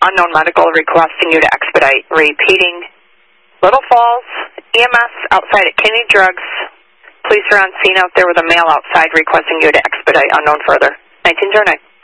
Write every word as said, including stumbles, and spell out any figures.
unknown medical requesting you to expedite. Repeating, Little Falls, E M S outside at Kennedy Drugs. Police are on scene out there with a male outside requesting you to expedite. Unknown further. nineteen oh nine.